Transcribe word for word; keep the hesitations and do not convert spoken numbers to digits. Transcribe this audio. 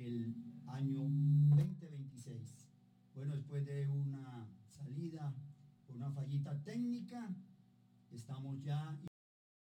el año veinte veintiséis. Bueno, después de una salida, una fallita técnica, estamos ya